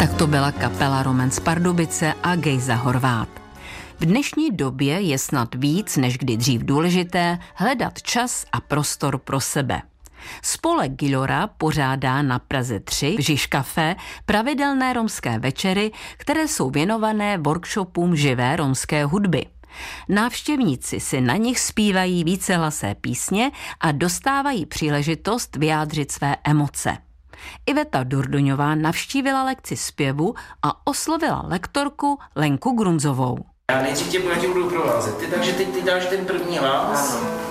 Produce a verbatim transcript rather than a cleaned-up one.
Tak to byla kapela Roman z Pardubice a Gejza Horvát. V dnešní době je snad víc než kdy dřív důležité hledat čas a prostor pro sebe. Spolek Gilora pořádá na Praze tři v Žižkafé pravidelné romské večery, které jsou věnované workshopům živé romské hudby. Návštěvníci si na nich zpívají vícehlasé písně a dostávají příležitost vyjádřit své emoce. Iveta Durduňová navštívila lekci zpěvu a oslovila lektorku Lenku Grunzovou. Já nejdřív tě, já tě budu provázet, ty, takže teď ty dáš ten první hlas. Ano.